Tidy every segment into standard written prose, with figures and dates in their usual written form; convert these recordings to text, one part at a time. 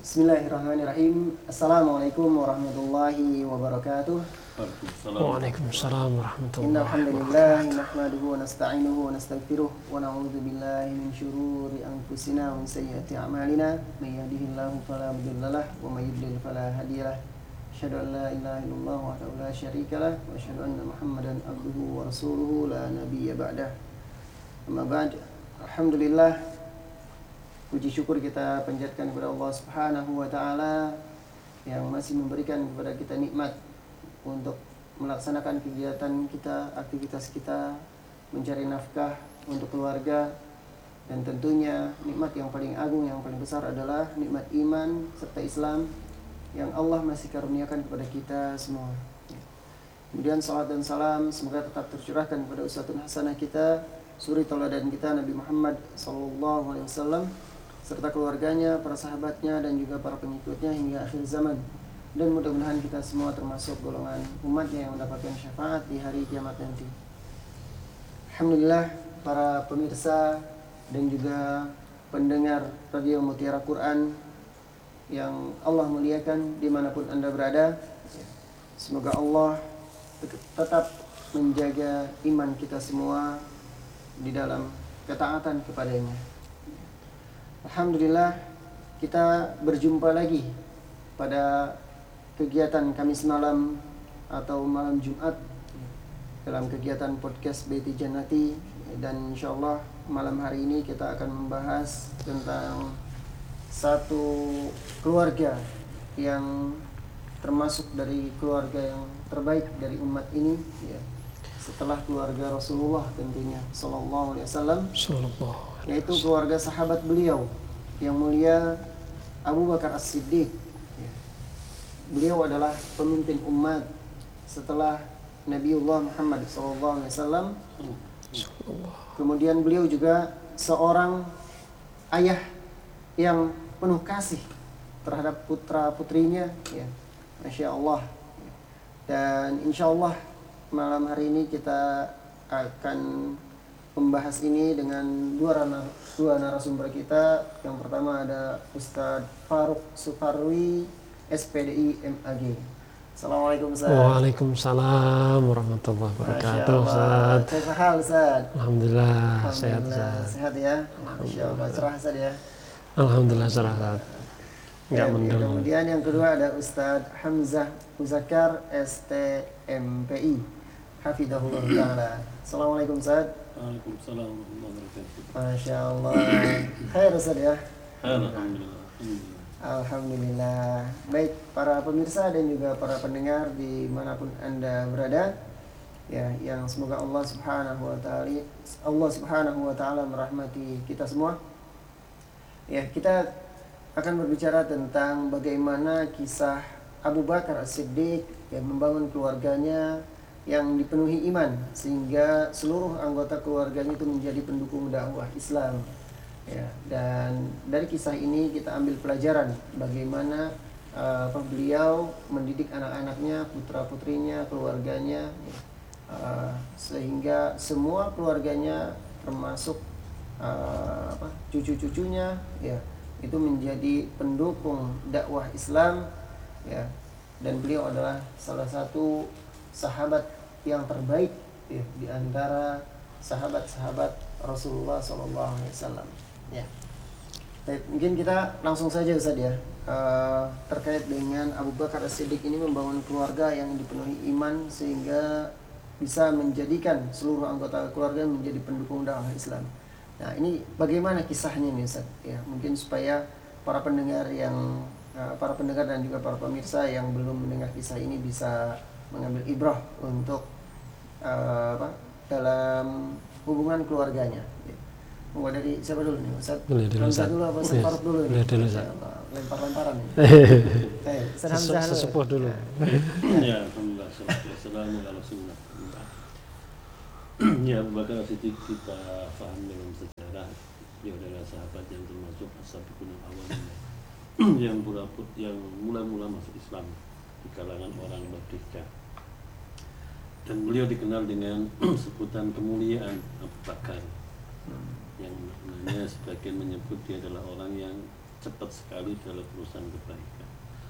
Bismillahirrahmanirrahim. Assalamualaikum warahmatullahi wabarakatuh. Waalaikumsalam warahmatullahi Innal wabarakatuh. hamdalillah nahmaduhu wa nasta'inuhu wa nastaghfiruh wa na'udzu billahi min syururi anfusina wa min sayyiati a'malina. May yahdihillahu fala mudhillalah wa may yudlil fala hadiyalah. Asyhadu an la ilaha illallah wahdahu la syarikalah wa asyhadu anna Muhammadan abduhu wa rasuluhu la nabiyya ba'dah. Amma ba'd. Alhamdulillah, puji syukur kita panjatkan kepada Allah Subhanahu wa taala yang masih memberikan kepada kita nikmat untuk melaksanakan kegiatan kita, aktivitas kita, mencari nafkah untuk keluarga, dan tentunya nikmat yang paling agung, yang paling besar adalah nikmat iman serta Islam yang Allah masih karuniakan kepada kita semua. Kemudian salat dan salam semoga tetap tercurahkan kepada uswatun hasanah kita, suri tauladan kita Nabi Muhammad SAW, serta keluarganya, para sahabatnya, dan juga para pengikutnya hingga akhir zaman. Dan mudah-mudahan kita semua termasuk golongan umatnya yang mendapatkan syafaat di hari kiamat nanti. Alhamdulillah, para pemirsa dan juga pendengar Radio Mutiara Quran yang Allah muliakan dimanapun Anda berada, semoga Allah tetap menjaga iman kita semua di dalam ketaatan kepadanya. Alhamdulillah, kita berjumpa lagi pada kegiatan Kamis malam atau malam Jumat dalam kegiatan podcast BT Jannati, dan insyaallah malam hari ini kita akan membahas tentang satu keluarga yang termasuk dari keluarga yang terbaik dari umat ini, ya, setelah keluarga Rasulullah tentunya sallallahu alaihi wasallam, yaitu keluarga sahabat beliau yang mulia Abu Bakar As-Siddiq. Beliau adalah pemimpin umat setelah Nabiullah Muhammad SAW. Kemudian beliau juga seorang ayah yang penuh kasih terhadap putra-putrinya, ya, Masya Allah. Dan insya Allah malam hari ini kita akan membahas ini dengan dua narasumber kita. Yang pertama ada Ustadz Farouk Suparwi, SPDI MAG. Assalamualaikum Ustaz. Waalaikumsalam warahmatullahi wabarakatuh. Ustaz. Sehat Ustaz. Alhamdulillah sehat. Sehat ya. Masyaallah, cerah Ustaz ya. Alhamdulillah cerah. Enggak mendung. Kemudian yang kedua ada Ustadz Hamzah Muzakkar STMPI. Hafidhahullah taala. Assalamualaikum Ustaz. Waalaikumsalam warahmatullahi wabarakatuh. Masyaallah. Khair Ustaz ya. Alhamdulillah. Alhamdulillah. Baik para pemirsa dan juga para pendengar dimanapun Anda berada, ya, yang semoga Allah Subhanahu wa taala merahmati kita semua. Ya, kita akan berbicara tentang bagaimana kisah Abu Bakar As-Siddiq yang membangun keluarganya yang dipenuhi iman sehingga seluruh anggota keluarganya itu menjadi pendukung dakwah Islam. Ya, dan dari kisah ini kita ambil pelajaran bagaimana beliau mendidik anak-anaknya, putra-putrinya, keluarganya, sehingga semua keluarganya termasuk cucu-cucunya, ya, itu menjadi pendukung dakwah Islam, ya. Dan beliau adalah salah satu sahabat yang terbaik, ya, di antara sahabat-sahabat Rasulullah SAW. Ya. Baik, mungkin kita langsung saja Ustaz ya, terkait dengan Abu Bakar As-Siddiq ini membangun keluarga yang dipenuhi iman sehingga bisa menjadikan seluruh anggota keluarga menjadi pendukung dakwah Islam. Nah, ini bagaimana kisahnya nih Ustaz? Ya, mungkin supaya para pendengar dan juga para pemirsa yang belum mendengar kisah ini bisa mengambil ibrah untuk dalam hubungan keluarganya. Mau dari siapa dulu nih Ustaz? Hamzah dulu apa Ustaz Farouk dulu nih? Dulu Ustaz. Lempar-lemparan nih. Sesepuh dulu. Ya, alhamdulillah. Assalamualaikum warahmatullahi wabarakatuh. Ya, Abu Bakar As-Siddiq kita paham dengan sejarah. Dia adalah sahabat yang termasuk as-sabiqun al-awwalun yang mula-mula masuk Islam di kalangan orang merdeka. Dan beliau dikenal dengan sebutan kemuliaan Abu Bakar, yang maknanya sebagian menyebut dia adalah orang yang cepat sekali dalam urusan kebaikan.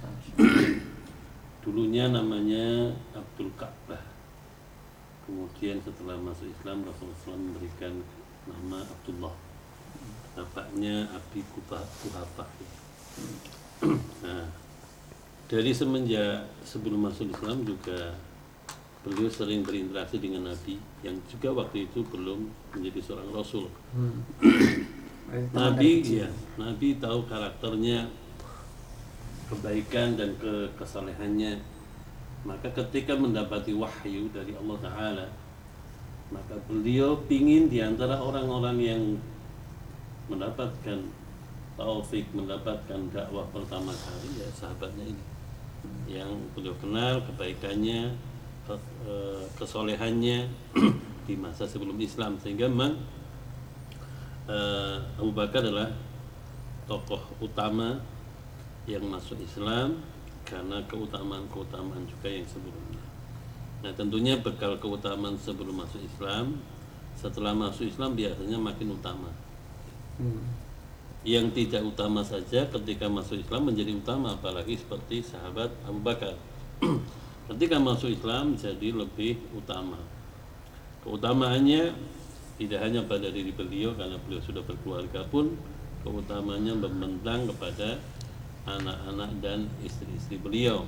Dulunya namanya Abdul Ka'bah. Kemudian setelah masuk Islam, Rasulullah SAW memberikan nama Abdullah. Bapaknya Abi Kuhafah. Nah, dari semenjak sebelum masuk Islam juga beliau sering berinteraksi dengan Nabi yang juga waktu itu belum menjadi seorang Rasul. Nabi tahu karakternya, kebaikan dan kesalehannya. Maka ketika mendapati wahyu dari Allah Ta'ala, maka beliau pingin diantara orang-orang yang mendapatkan taufik, mendapatkan dakwah pertama kali, ya sahabatnya ini yang beliau kenal kebaikannya, kesolehannya di masa sebelum Islam. Sehingga memang Abu Bakar adalah tokoh utama yang masuk Islam karena keutamaan-keutamaan juga yang sebelumnya. Nah, tentunya bekal keutamaan sebelum masuk Islam, setelah masuk Islam biasanya makin utama. Yang tidak utama saja ketika masuk Islam menjadi utama, apalagi seperti sahabat Abu Bakar. Ketika masuk Islam jadi lebih utama. Keutamaannya tidak hanya pada diri beliau karena beliau sudah berkeluarga, pun keutamaannya membentang kepada anak-anak dan istri-istri beliau.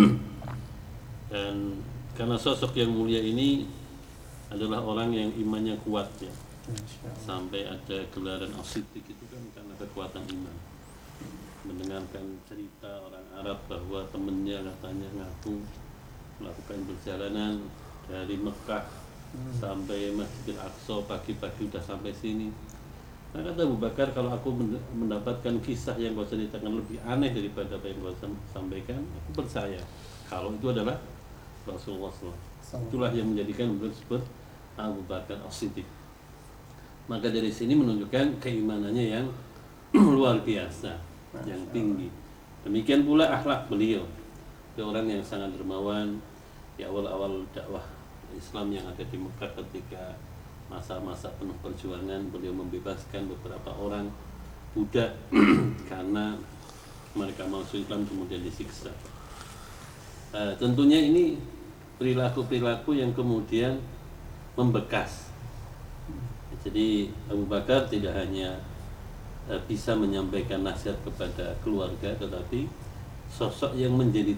Dan karena sosok yang mulia ini adalah orang yang imannya kuat, ya, sampai ada gelaran as-siddiq itu kan karena kekuatan iman. Mendengarkan cerita orang Arab bahwa temannya katanya ngaku melakukan perjalanan dari Mekah sampai Masjidil Aqsa, pagi-pagi udah sampai sini. Nah, kata Abu Bakar, kalau aku mendapatkan kisah yang kau ceritakan lebih aneh daripada apa yang kau sampaikan, aku percaya kalau itu adalah Rasulullah SAW. Itulah yang menjadikan beliau disebut Abu Bakar as-Siddiq. Maka dari sini menunjukkan keimanannya yang luar biasa, yang tinggi. Demikian pula akhlak beliau. Dia orang yang sangat dermawan. Di awal-awal dakwah Islam yang ada di Mekah, ketika masa-masa penuh perjuangan, beliau membebaskan beberapa orang budak karena mereka masuk Islam kemudian disiksa. Tentunya ini perilaku-perilaku yang kemudian membekas. Jadi Abu Bakar tidak hanya bisa menyampaikan nasihat kepada keluarga, tetapi sosok yang menjadi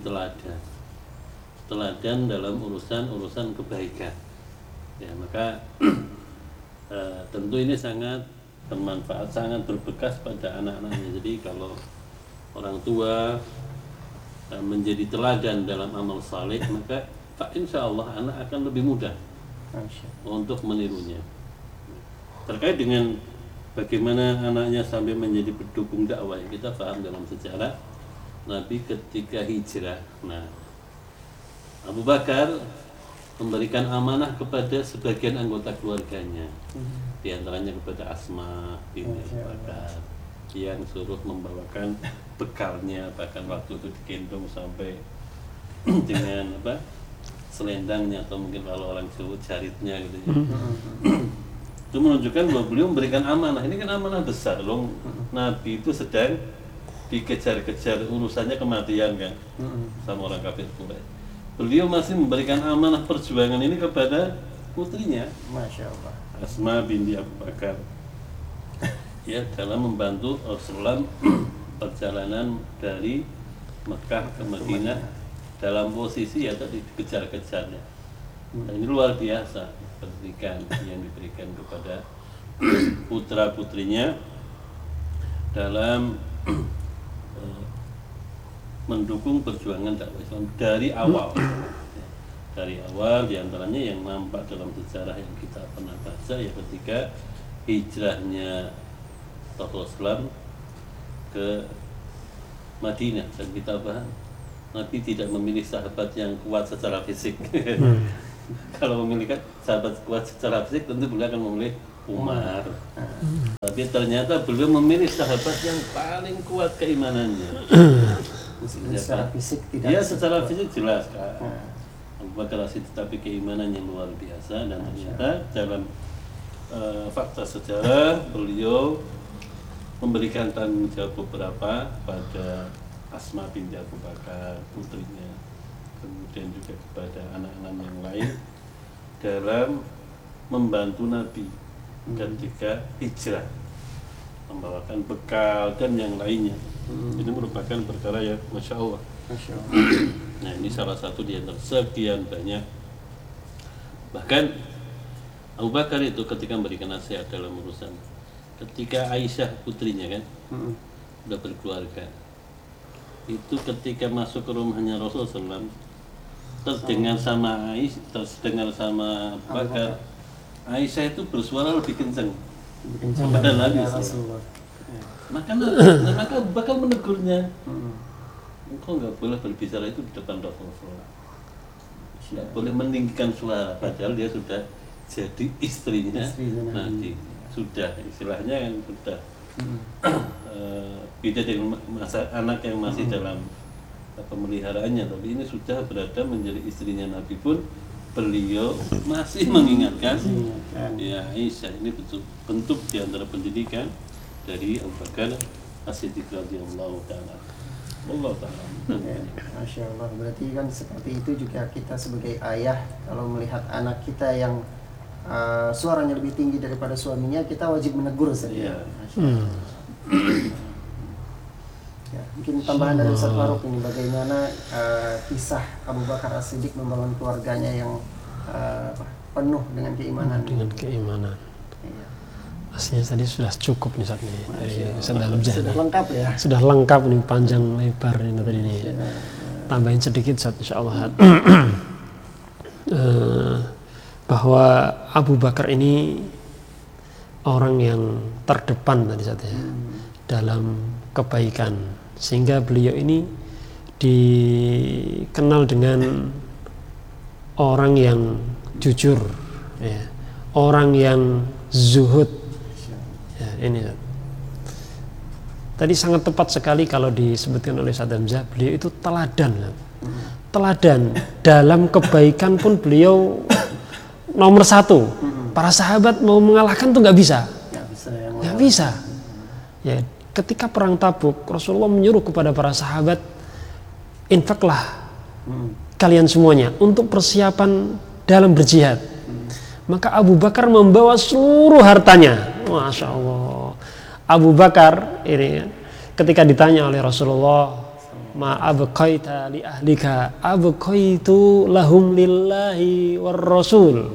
teladan dalam urusan kebaikan. Ya, maka tentu ini sangat bermanfaat, sangat berbekas pada anak-anaknya. Jadi kalau orang tua menjadi teladan dalam amal saleh, maka insya Allah anak akan lebih mudah untuk menirunya. Terkait dengan bagaimana anaknya sampai menjadi pendukung dakwah, kita paham dalam sejarah Nabi ketika hijrah. Nah, Abu Bakar memberikan amanah kepada sebagian anggota keluarganya, di antaranya kepada Asma binti Abu Bakar, yang suruh membawakan bekalnya, bahkan waktu itu digendong sampai dengan selendangnya, atau mungkin kalau orang Jawa jaritnya gitu ya. Itu menunjukkan bahwa beliau memberikan amanah. Ini kan amanah besar loh. Nabi itu sedang dikejar-kejar, urusannya kematian kan, sama orang kafir Quraisy. Beliau masih memberikan amanah perjuangan ini kepada putrinya, Masya Allah, Asma binti Abu Bakar, ya, dalam membantu Rasulullah perjalanan dari Mekah ke Madinah dalam posisi ya tadi dikejar-kejarnya. Nah, ini luar biasa pendidikan yang diberikan kepada putra-putrinya dalam mendukung perjuangan dakwah Islam dari awal. Dari awal, diantaranya yang nampak dalam sejarah yang kita pernah baca, ya ketika hijrahnya Rasulullah ke Madinah, dan kita bahas Nabi tidak memilih sahabat yang kuat secara fisik. Kalau memilih sahabat kuat secara fisik, tentu beliau akan memilih Umar. Tapi ternyata beliau memilih sahabat yang paling kuat keimanannya. Secara fisik tidak. Ya, secara fisik jelas Kak. Abu Bakar As-Siddiq, tetapi keimanan yang luar biasa, dan ternyata dalam fakta sejarah beliau memberikan tanggung jawab beberapa pada Asma binti Abu Bakar, putrinya, kemudian juga kepada anak-anak yang lain dalam membantu Nabi ketika hijrah, membawakan bekal dan yang lainnya. Ini merupakan perkara yang Masya Allah. Nah, ini salah satu di antara sekian banyak. Bahkan Abu Bakar itu ketika memberikan nasihat dalam urusan, ketika Aisyah putrinya kan sudah berkeluarga, itu ketika masuk ke rumahnya Rasulullah SAW, terdengar sama Abu Bakar, Aisyah itu bersuara lebih kencang kepada Nabi SAW. Maka Abu Bakar menegurnya, engkau nggak boleh berbicara itu di depan Rasulullah, nggak boleh meninggikan suara, padahal dia sudah jadi istrinya Nabi, sudah istilahnya yang sudah beda dengan anak yang masih dalam pemeliharaannya, tapi ini sudah berada menjadi istrinya Nabi pun beliau masih mengingatkan ya Aisyah. Ini bentuk di antara pendidikan dari Abu Bakar As-Siddiq radhiyallahu taala. Allah taala. Masya Allah, berarti kan seperti itu juga kita sebagai ayah kalau melihat anak kita yang suaranya lebih tinggi daripada suaminya, kita wajib menegur saja. Ya, mungkin tambahan dari Ustaz Farouk ini, bagaimana kisah Abu Bakar As-Siddiq membangun keluarganya yang penuh dengan keimanan. Iya. Aslinya tadi sudah cukup nih saat ini sudah lengkap ya. Sudah lengkap nih, panjang lebar ini tadi ini. Tambahin sedikit Ustaz, insyaallah. Bahwa Abu Bakar ini orang yang terdepan tadi saat ya, dalam kebaikan, sehingga beliau ini dikenal dengan orang yang jujur, ya, orang yang zuhud. Ya, ini tadi sangat tepat sekali kalau disebutkan oleh Ustaz Hamzah, beliau itu teladan. Teladan dalam kebaikan pun beliau nomor satu. Para sahabat mau mengalahkan tuh nggak bisa. Ya, ketika perang Tabuk, Rasulullah menyuruh kepada para sahabat, infaklah kalian semuanya untuk persiapan dalam berjihad. Maka Abu Bakar membawa seluruh hartanya. Masya Allah. Abu Bakar ini ketika ditanya oleh Rasulullah, ma abqaita li ahlika, abqaitu lahum lillahi war rasul,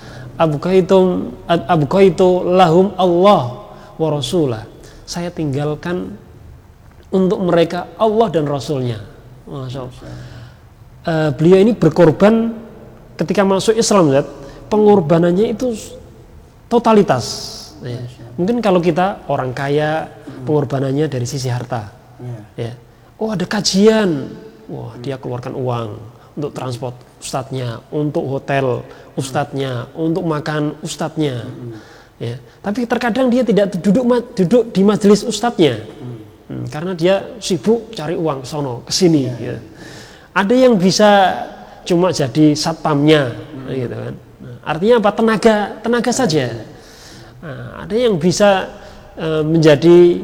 abqaitu lahum Allah wa rasulah. Saya tinggalkan untuk mereka Allah dan Rasulnya. Masya Allah. Beliau ini berkorban ketika masuk Islam, pengorbanannya itu totalitas. Ya. Mungkin kalau kita orang kaya, pengorbanannya dari sisi harta. Ya. Oh, ada kajian, wah dia keluarkan uang untuk transport ustadznya, untuk hotel ustadznya, untuk makan ustadznya. Ya. Tapi terkadang dia tidak duduk di majelis ustadznya, karena dia sibuk cari uang sono kesini. Ya. Ada yang bisa cuma jadi satpamnya, gitu kan. Artinya apa? Tenaga saja. Nah, ada yang bisa menjadi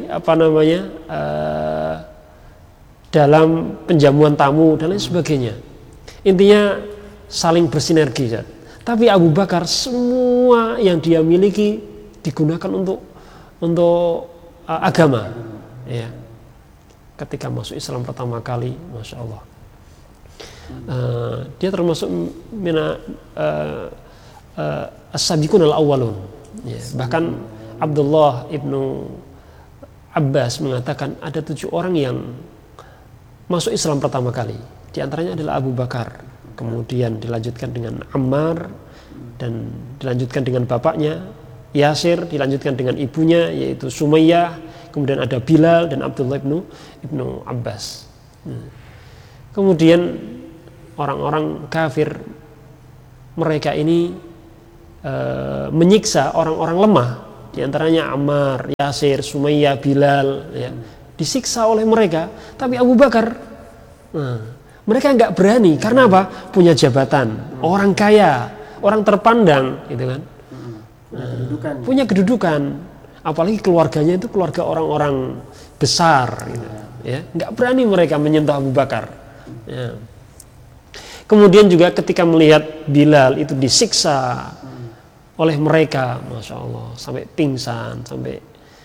dalam penjamuan tamu dan lain sebagainya. Intinya saling bersinergi. Tapi Abu Bakar semua yang dia miliki digunakan untuk agama. Ya. Ketika masuk Islam pertama kali, Masya Allah, dia termasuk as-sabiqun al-awwalun. Ya. Bahkan Abdullah ibnu Abbas mengatakan ada 7 orang yang masuk Islam pertama kali. Di antaranya adalah Abu Bakar, kemudian dilanjutkan dengan Ammar, dan dilanjutkan dengan bapaknya Yasir, dilanjutkan dengan ibunya yaitu Sumayyah, kemudian ada Bilal dan Abdullah ibnu Abbas. Kemudian orang-orang kafir, mereka ini menyiksa orang-orang lemah, di antaranya Ammar, Yasir, Sumayyah, Bilal, ya, disiksa oleh mereka. Tapi Abu Bakar, mereka nggak berani, karena apa? Punya jabatan, orang kaya, orang terpandang, gitu kan. Punya kedudukan. apalagi keluarganya itu keluarga orang-orang besar gitu, ya nggak berani mereka menyentuh Abu Bakar, ya. Kemudian juga ketika melihat Bilal itu disiksa oleh mereka, Masya Allah, sampai pingsan, sampai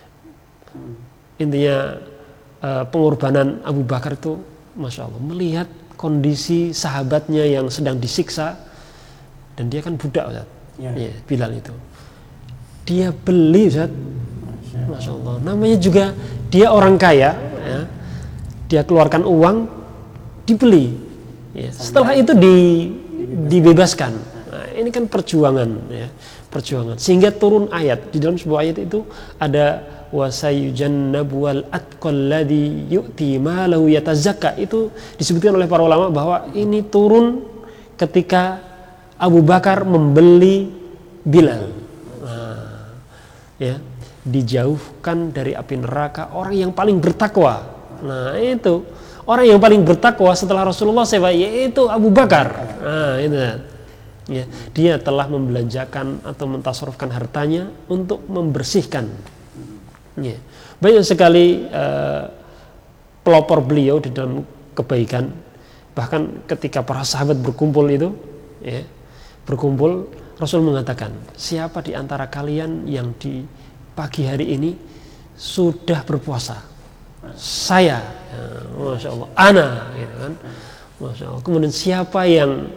intinya pengorbanan Abu Bakar itu, Masya Allah, melihat kondisi sahabatnya yang sedang disiksa, dan dia kan budak, Ustaz. Ya, Bilal itu dia beli, Ustaz. Masya Allah, namanya juga dia orang kaya, ya. Dia keluarkan uang, dibeli, ya. Setelah itu dibebaskan. Nah, ini kan perjuangan, ya, perjuangan, sehingga turun ayat. Di dalam sebuah ayat itu ada wasayujannabuwal atqalladzi yu'ti malahu yatazakka. Itu disebutkan oleh para ulama bahwa ini turun ketika Abu Bakar membeli Bilal. Nah, ya, dijauhkan dari api neraka orang yang paling bertakwa. Nah, itu orang yang paling bertakwa setelah Rasulullah SAW, yaitu Abu Bakar. Nah, itu ya, dia telah membelanjakan atau mentasarrufkan hartanya untuk membersihkan. Ya. Banyak sekali pelopor beliau di dalam kebaikan. Bahkan ketika para sahabat berkumpul itu, ya, berkumpul, Rasul mengatakan, siapa di antara kalian yang di pagi hari ini sudah berpuasa? Saya, ya, Masya Allah, ana, gitu kan, Masya Allah. Kemudian siapa yang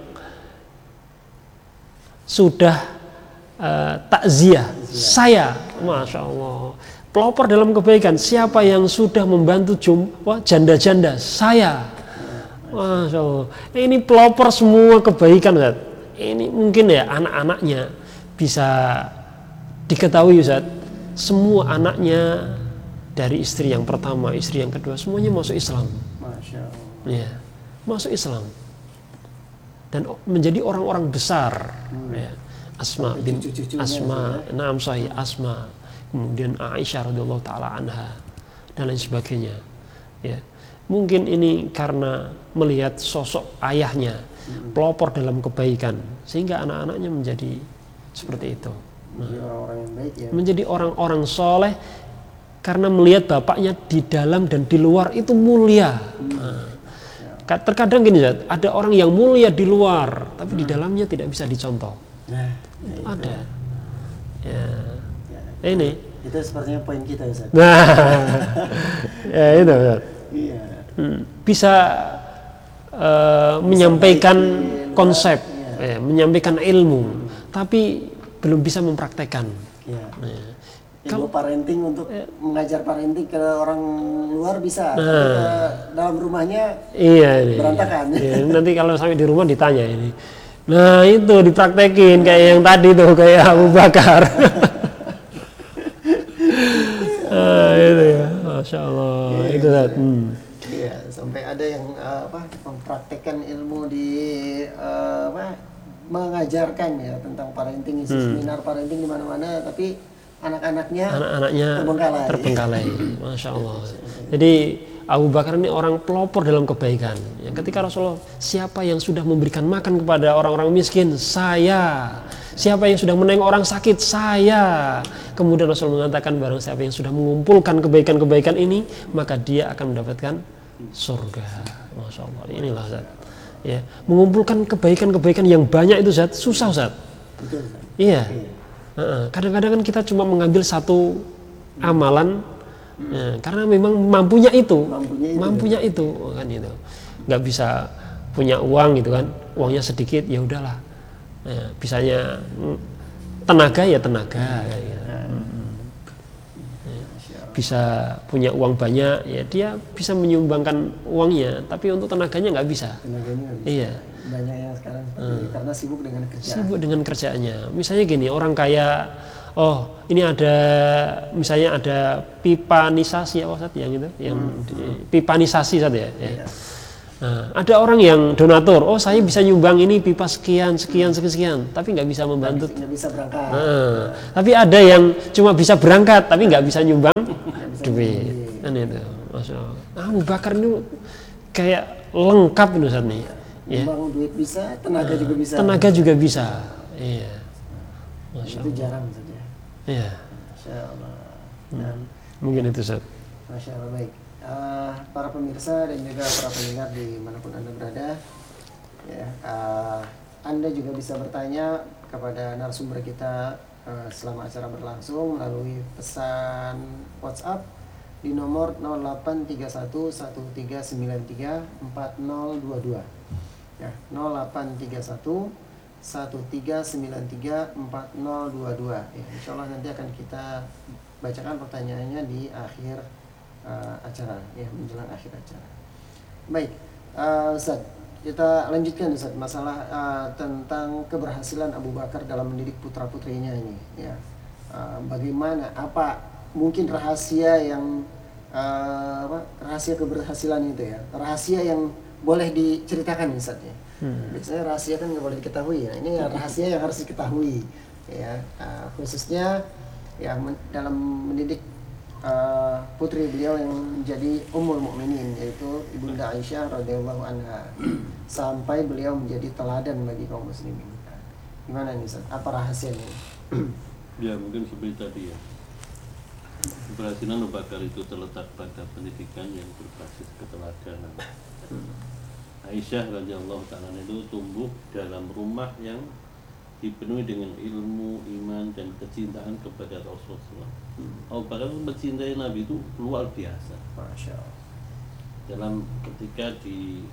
sudah takziah? Saya, Masya Allah. Pelopor dalam kebaikan, siapa yang sudah membantu janda-janda? Saya, Masya Allah. Ini pelopor semua kebaikan, Ustaz. Ini mungkin ya anak-anaknya bisa diketahui, Ustaz. Semua anaknya dari istri yang pertama, istri yang kedua, semuanya masuk Islam. Masya Allah. Ya, masuk Islam dan menjadi orang-orang besar. Ya. Asma bin Asma, Naam Sahih, Asma, kemudian Aisyah radhiyallahu taala anha dan lain sebagainya. Ya, mungkin ini karena melihat sosok ayahnya, pelopor dalam kebaikan, sehingga anak-anaknya menjadi seperti itu. Nah, menjadi orang-orang yang baik, ya. Menjadi orang-orang soleh karena melihat bapaknya di dalam dan di luar itu mulia. Nah, terkadang gini, ada orang yang mulia di luar tapi di dalamnya tidak bisa dicontoh. Ada. Ya. Ini. Itu sepertinya poin kita, Ustaz. Nah, ya itu, Ustaz. Iya. Bisa menyampaikan konsep, ya, menyampaikan ilmu, tapi belum bisa mempraktekkan. Ya. Ya. Ilmu parenting untuk mengajar parenting ke orang luar bisa, tapi ke dalam rumahnya ini berantakan. Ya, nanti kalau sampai di rumah ditanya ini. Nah, itu dipraktekin kayak yang tadi tuh, kayak Abu Bakar. Itu ya, Masya Allah. Ya, itu kan. Iya, sampai ada yang mempraktekkan ilmu di mengajarkan ya tentang parenting, isi seminar parenting di mana-mana, tapi anak-anaknya terbengkalai. Masya Allah. Jadi Abu Bakar ini orang pelopor dalam kebaikan. Yang ketika Rasulullah, siapa yang sudah memberikan makan kepada orang-orang miskin? Saya. Siapa yang sudah menengok orang sakit? Saya. Kemudian Rasul mengatakan, barang siapa yang sudah mengumpulkan kebaikan-kebaikan ini, maka dia akan mendapatkan surga. Masya Allah. Inilah, Ustaz. Ya, mengumpulkan kebaikan-kebaikan yang banyak itu, Ustaz, susah, Ustaz. Betul, Ustaz. Iya. Kadang-kadang kan kita cuma mengambil satu amalan, ya, karena memang mampunya itu kan itu. Nggak bisa punya uang gitu kan, uangnya sedikit, ya udahlah. Ya, bisanya tenaga ya tenaga. Ya. Bisa punya uang banyak, ya dia bisa menyumbangkan uangnya, tapi untuk tenaganya nggak bisa. Iya. Banyak yang sekarang karena sibuk dengan kerjaan. Sibuk dengan kerjaannya. Misalnya gini, orang kaya, oh ini ada, misalnya ada pipanisasi apa Ustaz yang itu, yang pipanisasi Ustaz ya. Ya. Nah, ada orang yang donatur, oh saya bisa nyumbang ini pipa sekian, tapi nggak bisa membantu. Nggak bisa berangkat. Tapi ada yang cuma bisa berangkat, tapi nggak bisa nyumbang duit. Kan itu, Masya Allah. Abu Bakar ini kayak lengkap ini Ustaz nih. Ya. Nyumbang duit bisa, tenaga juga bisa. Tenaga juga bisa. Iya. Masya Allah. Itu jarang saja. Iya. Masya Allah. Nah, Mungkin itu Ustaz. Masya Allah, baik. Para pemirsa dan juga para pendengar dimanapun Anda berada, ya, Anda juga bisa bertanya kepada narasumber kita selama acara berlangsung melalui pesan WhatsApp di nomor 083113934022. Ya, 083113934022. Ya, insya Allah nanti akan kita bacakan pertanyaannya di akhir acara, ya, menjelang akhir acara. Baik, Ustaz, kita lanjutkan Ustaz masalah tentang keberhasilan Abu Bakar dalam mendidik putra putrinya ini, ya. Bagaimana, apa mungkin rahasia yang rahasia keberhasilan itu, ya, rahasia yang boleh diceritakan Ustaz, ya. Biasanya rahasia kan nggak boleh diketahui, ya. Ini rahasia yang harus diketahui, ya, khususnya ya dalam mendidik putri beliau yang menjadi Ummul Mukminin, yaitu Ibunda Aisyah radhiyallahu anha, sampai beliau menjadi teladan bagi kaum muslimin. Gimana nih Ustaz? Apa rahasianya? Ya mungkin seperti tadi ya, keberhasilan Abu Bakar itu terletak pada pendidikan yang berbasis keteladanan. Aisyah radhiyallahu ta'ala itu tumbuh dalam rumah yang dipenuhi dengan ilmu, iman, dan kecintaan kepada Rasulullah. Abu Bakar mencintai Nabi itu luar biasa. Masya Allah. Dalam ketika di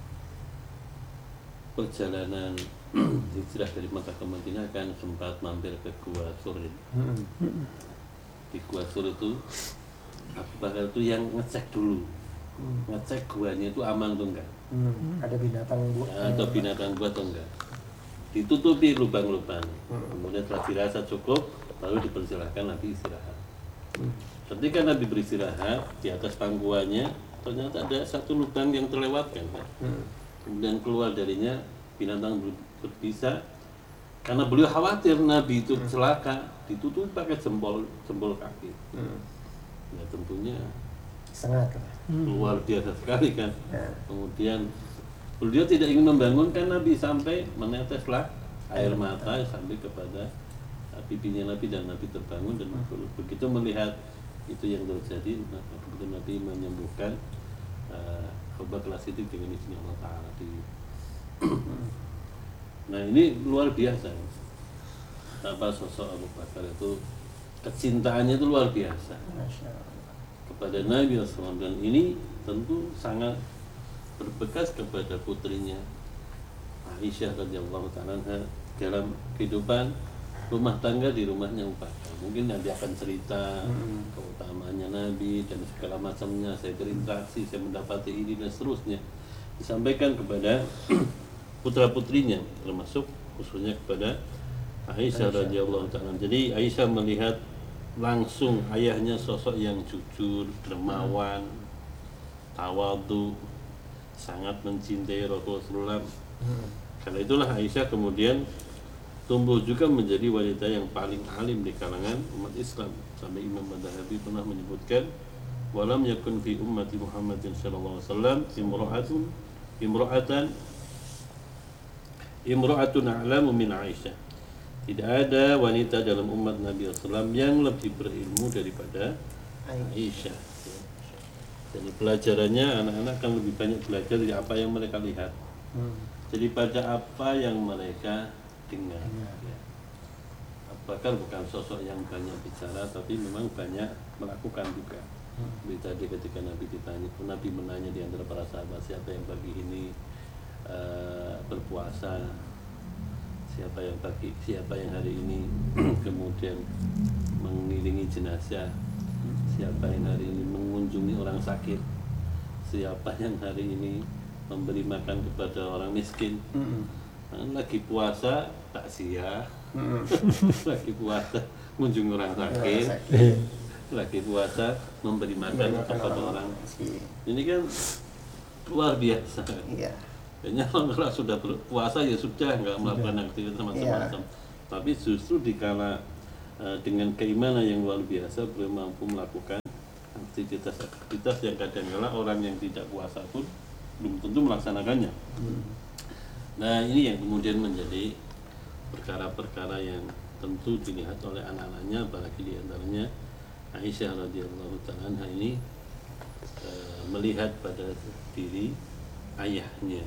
perjalanan hijrah dari Makkah ke Madinah kan sempat mampir ke Gua Sur. Di Gua Sur itu Abu Bakar itu yang ngecek dulu, ngecek guanya itu aman atau enggak, Ada binatang atau binatang gua atau enggak, ditutupi lubang-lubang. Kemudian setelah dirasa cukup, lalu dipersilahkan Nabi istirahat. Ketika Nabi beristirahat di atas pangkuannya, ternyata ada satu lubang yang terlewatkan, kan? Kemudian keluar darinya binatang berbisa. Karena beliau khawatir Nabi itu celaka, ditutup pakai jempol kaki. Ya tentunya sangat luar biasa sekali kan. Ya. Kemudian beliau tidak ingin membangunkan Nabi sampai meneteslah air mata sampai kepada pipinya Nabi, dan Nabi terbangun dan begitu melihat itu yang terjadi, maka kemudian Nabi menyembuhkan Abu Bakar Siddiq dengan izin Allah Ta'ala. Nah ini luar biasa, apa sosok Abu Bakar itu, kecintaannya itu luar biasa kepada Nabi SAW, dan ini tentu sangat berbekas kepada putrinya Aisyah radhiyallahu ta'ala dalam kehidupan rumah tangga di rumahnya Abu Bakar. Mungkin nanti akan cerita keutamaannya Nabi dan segala macamnya, saya berinteraksi, saya mendapati ini dan seterusnya, disampaikan kepada putra-putrinya, termasuk khususnya kepada Aisyah radhiyallahu ta'ala. Jadi Aisyah melihat langsung ayahnya sosok yang jujur, dermawan, tawadhu, sangat mencintai Rasulullah. Karena itulah Aisyah kemudian tumbuh juga menjadi wanita yang paling alim di kalangan umat Islam. Sampai Imam Madhabi pernah menyebutkan, walam yakun fi ummati Muhammadin sallallahu alaihi wasallam imra'atun a'lamu min Aisyah. Tidak ada wanita dalam umat Nabi SAW yang lebih berilmu daripada Aisyah. Jadi pelajarannya anak-anak kan lebih banyak belajar dari apa yang mereka lihat, daripada apa yang mereka dengar. Bahkan bukan sosok yang banyak bicara, tapi memang banyak melakukan juga. Seperti tadi ketika Nabi ditanya, Nabi menanya di antara para sahabat, siapa yang pagi ini berpuasa, siapa yang hari ini kemudian mengiringi jenazah, siapa yang hari ini mengunjungi orang sakit, siapa yang hari ini memberi makan kepada orang miskin. Lagi puasa takziah, lagi puasa mengunjungi orang sakit, lagi puasa memberi makan kepada orang miskin. Ini kan luar biasa. Kayaknya kalau sudah berpuasa ya sudah, nggak melakukan aktivitas macam-macam. Tapi justru dikala dengan keimanan yang luar biasa, beliau mampu melakukan aktivitas yang kadang-kala orang yang tidak puasa pun belum tentu melaksanakannya. Nah ini yang kemudian menjadi perkara-perkara yang tentu dilihat oleh anak-anaknya, apalagi diantaranya Aisyah radhiyallahu ta'ala anha ini melihat pada diri ayahnya,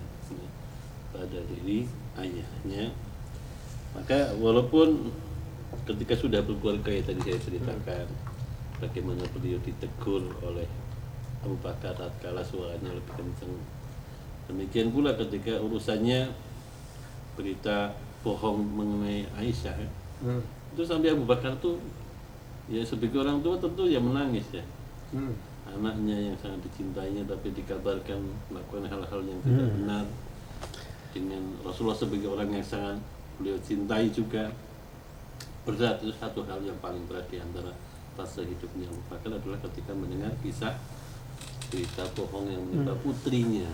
maka walaupun ketika sudah berkeluarga ya tadi saya ceritakan bagaimana beliau ditegur oleh Abu Bakar tatkala suaranya lebih kencang, demikian pula ketika urusannya berita bohong mengenai Aisyah itu sampai Abu Bakar tuh ya sebagai orang tua tentu ya menangis ya. Anaknya yang sangat dicintainya tapi dikabarkan melakukan hal-hal yang tidak benar dengan Rasulullah sebagai orang yang sangat beliau cintai juga. Berat, itu satu hal yang paling berat di antara fase hidupnya Abu Bakar adalah ketika mendengar kisah berita bohong yang menimpa putrinya,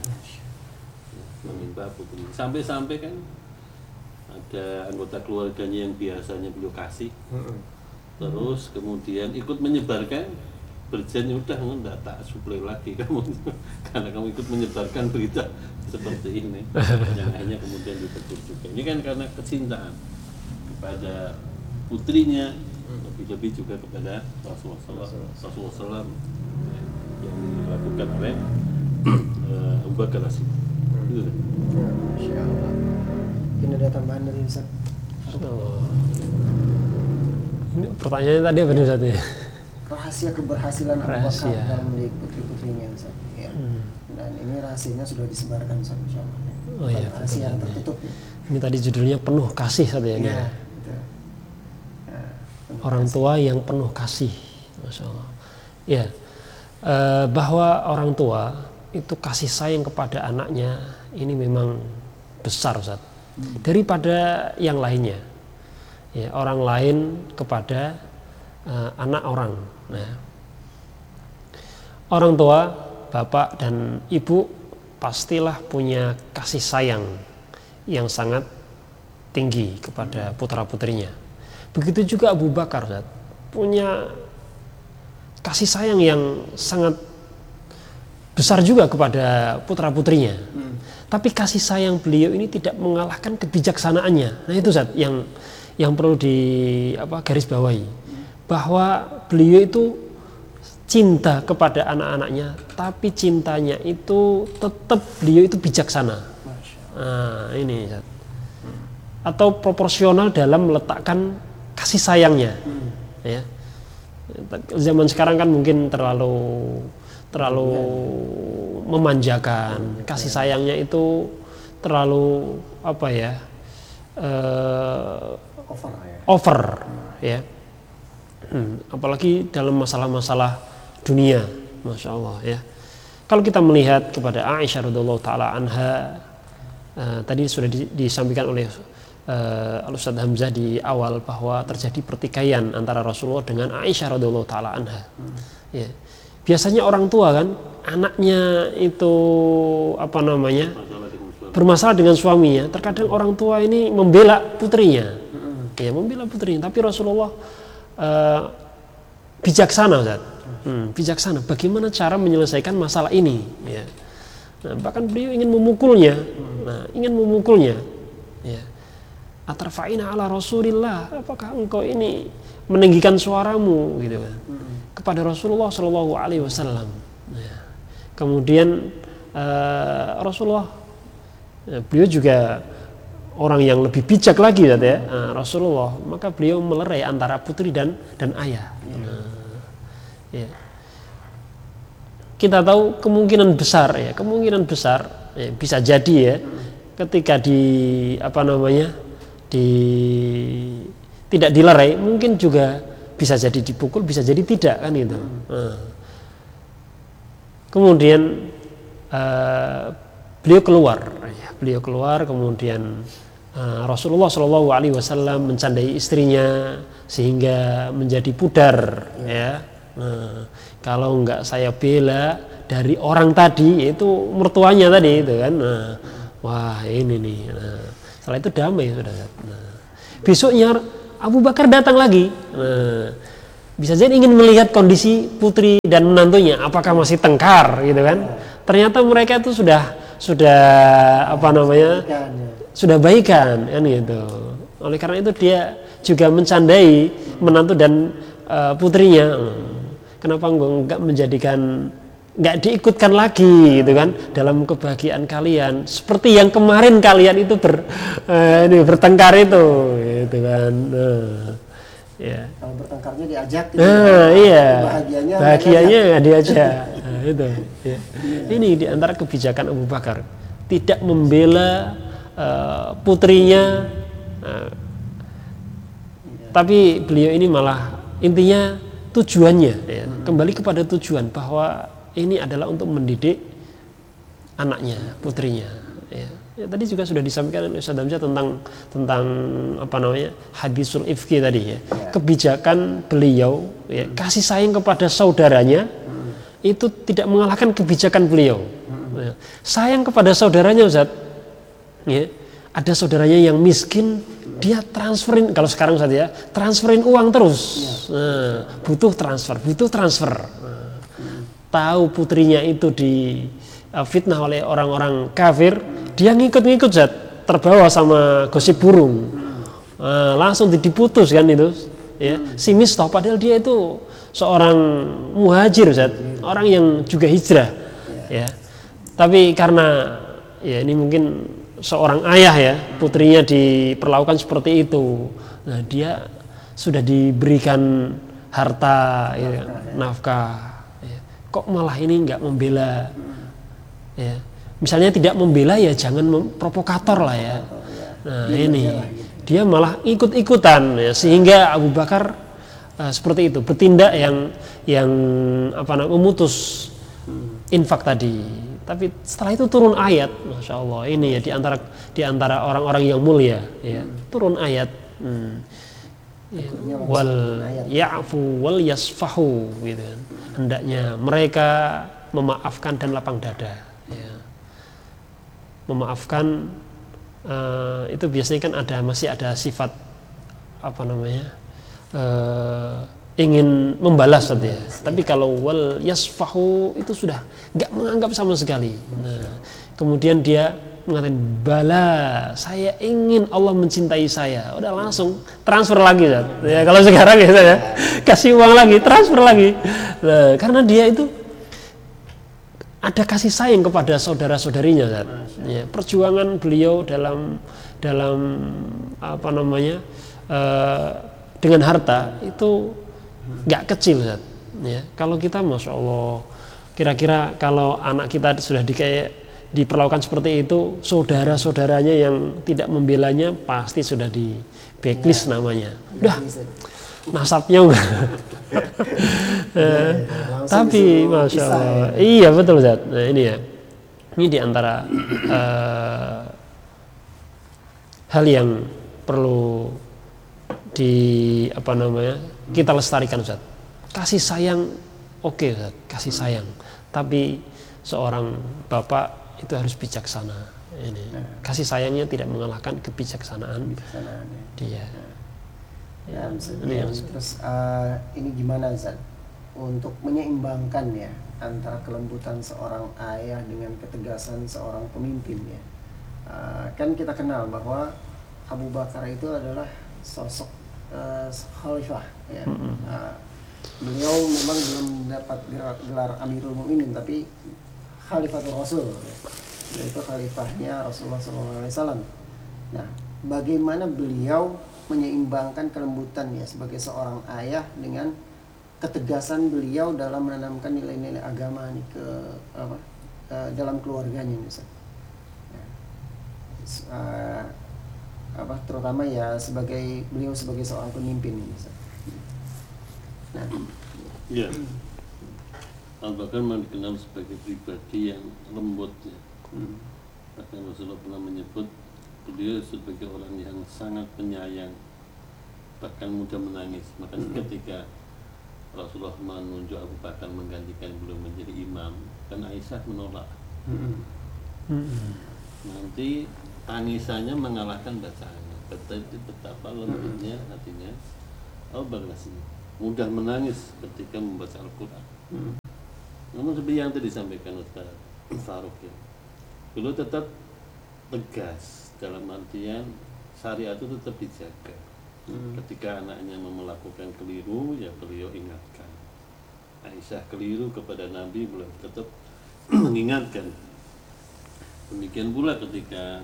sampai-sampai kan ada anggota keluarganya yang biasanya beliau kasih, terus kemudian ikut menyebarkan, berjanji udah enggak tak suplai lagi kamu karena kamu ikut menyebarkan berita seperti ini, yang akhirnya kemudian ditegur juga. Ini kan karena kecintaan kepada putrinya, lebih-lebih juga kepada Rasulullah SAW yang dilakukan oleh Abu Bakar As-Siddiq. Itu kan? Masya Allah. Ini ada tambahan dari Ustaz. Ini pertanyaannya tadi apa nih Ustaz ya? Rahasia keberhasilan Abu Bakar dalam mendidik putri-putrinya Ustaz. Ya. Dan ini rahasianya sudah disebarkan Ustaz, insyaallah. Oh iya, rahasia yang tertutup. Ini tadi judulnya penuh kasih Ustaz ya. Iya. Orang tua yang penuh kasih, Masya Allah. Ya, bahwa orang tua itu kasih sayang kepada anaknya ini memang besar Ustaz, daripada yang lainnya. Ya, orang lain kepada anak orang. Nah, orang tua, bapak dan ibu pastilah punya kasih sayang yang sangat tinggi kepada putra-putrinya. Begitu juga Abu Bakar Ustaz, punya kasih sayang yang sangat besar juga kepada putra-putrinya. Tapi kasih sayang beliau ini tidak mengalahkan kebijaksanaannya. Nah itu Ustaz yang perlu garis bawahi, bahwa beliau itu cinta kepada anak-anaknya, tapi cintanya itu tetap beliau itu bijaksana. Nah ini Ustaz. Atau proporsional dalam meletakkan kasih sayangnya, ya. Zaman sekarang kan mungkin terlalu memanjakan, kasih sayangnya itu terlalu over, ya. Apalagi dalam masalah-masalah dunia, Masya Allah, ya. Kalau kita melihat kepada Aisyah radhiyallahu taala anha, tadi sudah disampaikan oleh Al-Ustaz Hamzah di awal bahwa terjadi pertikaian antara Rasulullah dengan Aisyah radhiyallahu taala anha. Ya. Biasanya orang tua kan anaknya itu bermasalah dengan suaminya, terkadang orang tua ini membela putrinya. Ya, membela putrinya, tapi Rasulullah bijaksana Ustaz. Bijaksana bagaimana cara menyelesaikan masalah ini, ya. Nah, bahkan beliau ingin memukulnya. Ya. Atarfa'ina ala Rasulillah, apakah engkau ini meninggikan suaramu gitu kan kepada Rasulullah Shallallahu Alaihi Wasallam. Kemudian Rasulullah, beliau juga orang yang lebih bijak lagi ya, Rasulullah, maka beliau melerai antara putri dan ayah. Ya. Kita tahu kemungkinan besar ya, bisa jadi ya, ketika tidak dilerai, mungkin juga bisa jadi dipukul, bisa jadi tidak kan gitu. Kemudian beliau keluar, kemudian Rasulullah Shallallahu Alaihi Wasallam mencandai istrinya sehingga menjadi pudar, ya. Kalau enggak saya bela dari orang tadi, yaitu mertuanya tadi itu kan. Wah ini nih. Setelah itu damai sudah. Besoknya Abu Bakar datang lagi. Bisa jadi ingin melihat kondisi putri dan menantunya, apakah masih tengkar gitu kan. Ternyata mereka itu sudah baikan kan gitu. Oleh karena itu dia juga mencandai menantu dan putrinya. kenapa enggak menjadikan, enggak diikutkan lagi gitu kan dalam kebahagiaan kalian seperti yang kemarin kalian itu bertengkar itu gitu kan. Ya. Kalau bertengkarnya diajak gitu. Iya. Bahagianya nggak diajak. Nah, itu. Ya. Ini diantara kebijakan Abu Bakar, tidak membela putrinya, tapi beliau ini malah intinya tujuannya ya, kembali kepada tujuan bahwa ini adalah untuk mendidik anaknya, putrinya. Ya. Ya, tadi juga sudah disampaikan oleh Ustaz Hamzah tentang apa namanya hadisul ifki tadi ya. Kebijakan beliau ya, kasih sayang kepada saudaranya itu tidak mengalahkan kebijakan beliau. Ya. Sayang kepada saudaranya Ustaz. Ya, ada saudaranya yang miskin, dia transferin, kalau sekarang Ustaz ya, transferin uang terus. Nah, butuh transfer. Tahu putrinya itu di fitnah oleh orang-orang kafir, dia ngikut Zat, terbawa sama gosip burung, langsung diputus kan itu ya. Si Mistah padahal dia itu seorang muhajir Zat, orang yang juga hijrah ya, tapi karena ya ini mungkin seorang ayah ya, putrinya diperlakukan seperti itu, nah dia sudah diberikan harta ya, nafkah ya. Kok malah ini nggak membela ya, misalnya tidak membela ya jangan provokator lah ya. Nah ini dia malah ikut-ikutan ya, sehingga Abu Bakar seperti itu bertindak yang apa namanya memutus infak tadi. Tapi setelah itu turun ayat, Masya Allah ini ya di antara orang-orang yang mulia ya, turun ayat wal ya'fu wal yasfahu gitu kan. Hendaknya mereka memaafkan dan lapang dada ya. Memaafkan itu biasanya kan masih ada sifat apa namanya ingin membalas ya. Tapi kalau wal yasfahu itu sudah nggak menganggap sama sekali. Nah, kemudian dia mengatakan bala, saya ingin Allah mencintai saya. Udah langsung transfer lagi ya. Kalau sekarang ya kasih uang lagi, transfer lagi. Nah, karena dia itu ada kasih sayang kepada saudara-saudarinya Zat. Ya, perjuangan beliau dalam apa namanya dengan harta itu nggak kecil Zat. Ya, kalau kita Masya Allah kira-kira kalau anak kita sudah diperlakukan seperti itu, saudara-saudaranya yang tidak membelanya pasti sudah di backlist namanya. Udah nasabnya enggak. Tapi Masya Allah iya betul Zat. Nah ini ya, ini diantara hal yang perlu apa namanya kita lestarikan Zat. Kasih sayang oke Zat, kasih sayang, tapi seorang bapak itu harus bijaksana. Ini kasih sayangnya tidak mengalahkan kebijaksanaan dia. Ya, terus ini gimana Zat untuk menyeimbangkan ya antara kelembutan seorang ayah dengan ketegasan seorang pemimpin ya. Kan kita kenal bahwa Abu Bakar itu adalah sosok khalifah ya. Beliau memang belum dapat gelar Amirul Mukminin, tapi Khalifatul Rasul ya. Yaitu khalifahnya Rasulullah SAW. Nah, bagaimana beliau menyeimbangkan kelembutan ya sebagai seorang ayah dengan ketegasan beliau dalam menanamkan nilai-nilai agama nih dalam keluarganya Ustaz. Terutama ya beliau sebagai seorang pemimpin Ustaz. Nah, ya. Abu Bakar memang dikenal sebagai pribadi yang lembut ya. Bahkan Rasulullah pernah menyebut beliau sebagai orang yang sangat penyayang, bahkan mudah menangis. Makanya ketika Rasulullah menunjuk Abu Bakar menggantikan beliau menjadi imam, kan Aisyah menolak. Nanti tangisannya mengalahkan bacaannya. Betapa lembutnya hatinya Abu Bakar, mudah menangis ketika membaca Al-Quran. Namun seperti yang tadi disampaikan Ustaz Farouk ya, beliau tetap tegas dalam artian syariat itu tetap dijaga. Ketika anaknya melakukan keliru ya beliau ingatkan. Aisyah keliru kepada Nabi, beliau tetap mengingatkan. Demikian pula ketika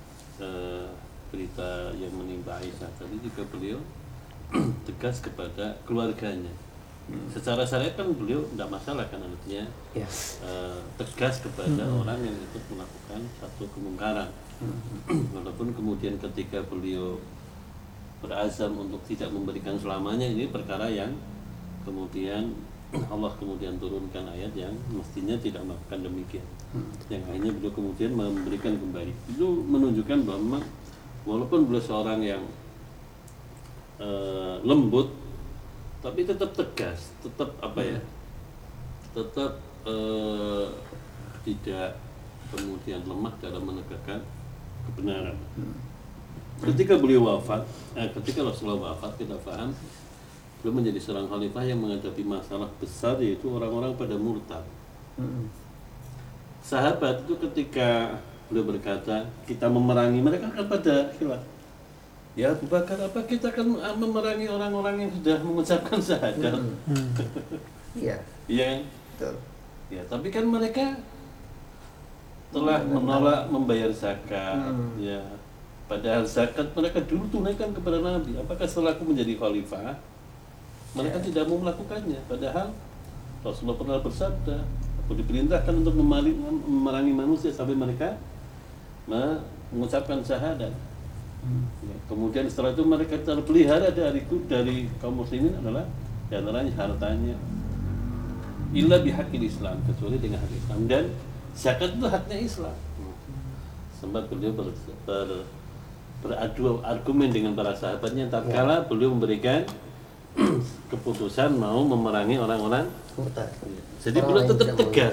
berita yang menimpa Aisyah tadi juga beliau tegas kepada keluarganya. Secara syariat kan beliau tidak masalah kan, artinya tegas kepada orang yang ikut melakukan satu kemungkaran. Walaupun kemudian ketika beliau berazam untuk tidak memberikan selamanya, ini perkara yang kemudian Allah kemudian turunkan ayat yang mestinya tidak melakukan demikian. Yang akhirnya beliau kemudian memberikan kembali. Itu menunjukkan bahwa memang walaupun beliau seorang yang lembut, tapi tetap tegas, tetap tetap tidak kemudian lemah dalam menegakkan kebenaran. Ketika beliau wafat, ketika Rasulullah wafat, kita paham beliau menjadi seorang khalifah yang menghadapi masalah besar, yaitu orang-orang pada murtad. Sahabat itu ketika beliau berkata, kita memerangi mereka kan pada khilaf. Ya Abu Bakar, apa kita akan memerangi orang-orang yang sudah mengucapkan syahadat? Iya. Iya. Betul. Ya, tapi kan mereka telah menolak membayar zakat. Ya, padahal zakat mereka dulu tunaikan kepada Nabi. Apakah setelah aku menjadi khalifah, mereka tidak mau melakukannya? Padahal Rasulullah pernah bersabda, aku diperintahkan untuk memerangi manusia sampai mereka mengucapkan syahadat. Ya, kemudian setelah itu mereka terpelihara dari kaum muslimin adalah diantaranya hartanya, illa bihaqil Islam, kecuali dengan hak Islam, dan zakat itu haknya Islam. Sempat beliau beradu argumen dengan para sahabatnya tatkala beliau memberikan keputusan mau memerangi orang-orang murtad. Jadi beliau tetap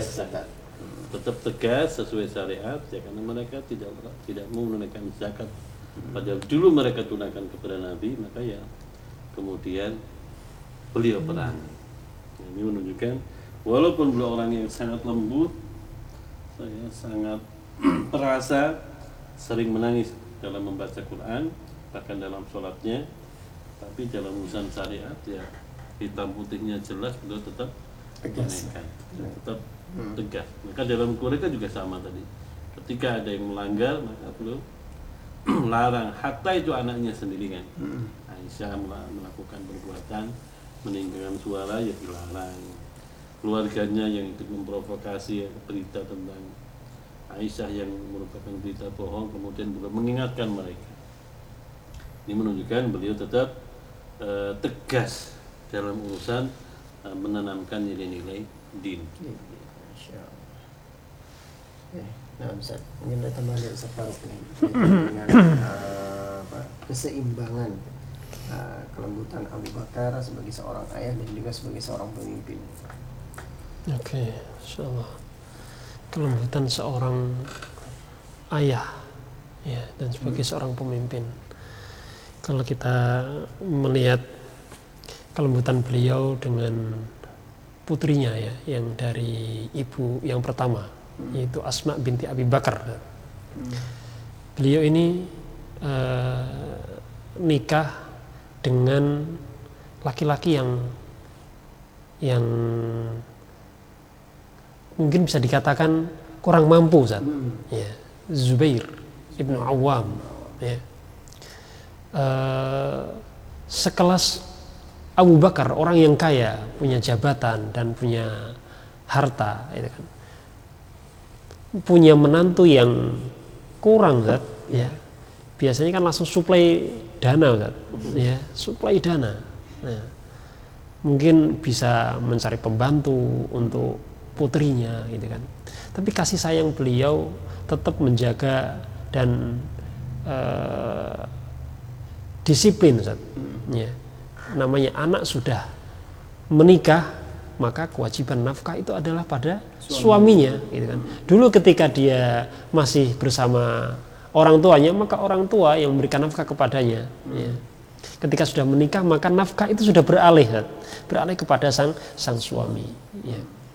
tegas sesuai syariat, ya, karena mereka tidak mau menunaikan zakat. Padahal dulu mereka tunaikan kepada Nabi, maka ya kemudian beliau perangi. Ini menunjukkan walaupun beliau orang yang sangat lembut, saya sangat perasa, sering menangis dalam membaca Quran, bahkan dalam sholatnya, tapi dalam urusan syariat ya hitam putihnya jelas, beliau tetap menunaikan, tetap tegas. Maka dalam keluarga juga sama tadi. Ketika ada yang melanggar, maka beliau larang, hatta itu anaknya sendiri kan. Aisyah melakukan perbuatan meninggikan suara, ya dilarang. Keluarganya yang ikut memprovokasi berita tentang Aisyah yang merupakan berita bohong, kemudian beliau mengingatkan mereka. Ini menunjukkan beliau tetap tegas dalam urusan menanamkan nilai-nilai din. Nah, Ustaz, mungkin ada tambahan dari Ustaz Farouk nih dengan keseimbangan kelembutan Abu Bakar sebagai seorang ayah dan juga sebagai seorang pemimpin. Oke, insyaallah. Kelembutan seorang ayah, ya, dan sebagai seorang pemimpin. Kalau kita melihat kelembutan beliau dengan putrinya, ya, yang dari ibu yang pertama, yaitu Asma binti Abi Bakar. Beliau ini nikah dengan laki-laki yang mungkin bisa dikatakan kurang mampu, Ustaz. Ya, Zubair ibnu Awam, ya. Sekelas Abu Bakar, orang yang kaya, punya jabatan dan punya harta, itu kan. Punya menantu yang kurang, Zat, ya. Biasanya kan langsung suplai dana, Zat, ya, suplai dana. Nah, mungkin bisa mencari pembantu untuk putrinya, gitu kan. Tapi kasih sayang beliau tetap menjaga dan disiplin, Zat, ya. Namanya anak sudah menikah, maka kewajiban nafkah itu adalah pada suaminya, gitu kan. Dulu ketika dia masih bersama orang tuanya, maka orang tua yang memberikan nafkah kepadanya. Ya. Ketika sudah menikah, maka nafkah itu sudah beralih kepada sang suami. Ya.